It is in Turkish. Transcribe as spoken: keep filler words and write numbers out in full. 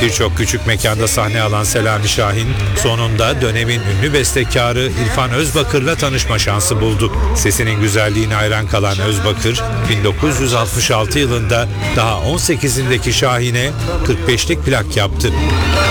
Birçok küçük mekanda sahne alan Selami Şahin sonunda dönemin ünlü bestekarı İrfan Özbakır'la tanışma şansı buldu. Sesinin güzelliğine hayran kalan Özbakır, bin dokuz yüz altmış altı yılında daha on sekizindeki Şahin'e kırk beşlik plak yaptı.